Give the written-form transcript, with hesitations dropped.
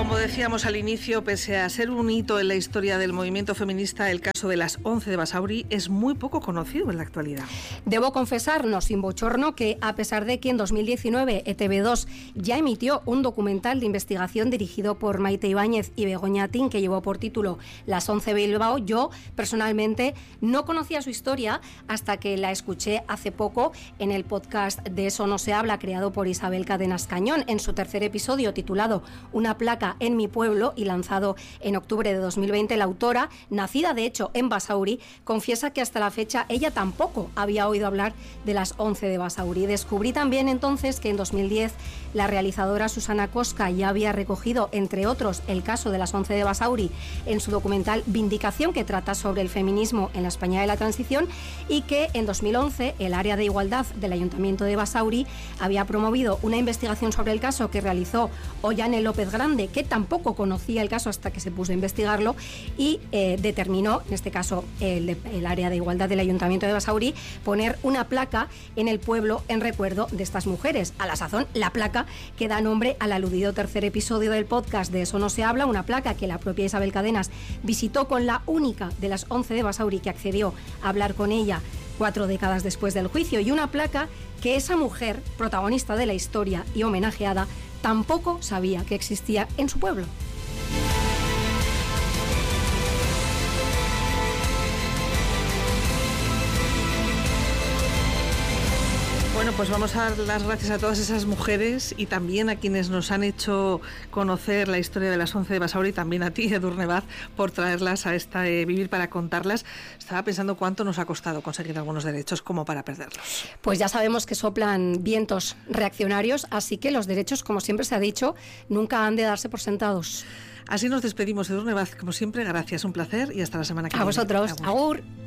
Como decíamos al inicio, pese a ser un hito en la historia del movimiento feminista, el caso de las 11 de Basauri es muy poco conocido en la actualidad. Debo confesarnos sin bochorno que, a pesar de que en 2019 ETV2 ya emitió un documental de investigación dirigido por Maite Ibáñez y Begoña Tin, que llevó por título Las 11 Bilbao, yo personalmente no conocía su historia hasta que la escuché hace poco en el podcast De Eso No Se Habla, creado por Isabel Cadenas Cañón, en su tercer episodio titulado Una placa en mi pueblo y lanzado en octubre de 2020. La autora, nacida de hecho en Basauri, confiesa que hasta la fecha ella tampoco había oído hablar de las 11 de Basauri. Descubrí también entonces que en 2010 la realizadora Susana Cosca ya había recogido, entre otros, el caso de las 11 de Basauri en su documental Vindicación, que trata sobre el feminismo en la España de la transición, y que en 2011 el área de igualdad del Ayuntamiento de Basauri había promovido una investigación sobre el caso que realizó Ollane López Grande, que tampoco conocía el caso hasta que se puso a investigarlo, y determinó, en este caso el área de igualdad del Ayuntamiento de Basauri, poner una placa en el pueblo en recuerdo de estas mujeres. A la sazón, la placa que da nombre al aludido tercer episodio del podcast De Eso No Se Habla, una placa que la propia Isabel Cadenas visitó con la única de las 11 de Basauri que accedió a hablar con ella 4 décadas después del juicio, y una placa que esa mujer, protagonista de la historia y homenajeada, tampoco sabía que existía en su pueblo. Bueno, pues vamos a dar las gracias a todas esas mujeres y también a quienes nos han hecho conocer la historia de las 11 de Basauri, y también a ti, Edurne Baz, por traerlas a esta Vivir para contarlas. Estaba pensando cuánto nos ha costado conseguir algunos derechos como para perderlos. Pues ya sabemos que soplan vientos reaccionarios, así que los derechos, como siempre se ha dicho, nunca han de darse por sentados. Así nos despedimos, Edurne Baz. Como siempre, gracias, un placer y hasta la semana que viene. A vosotros. Agur.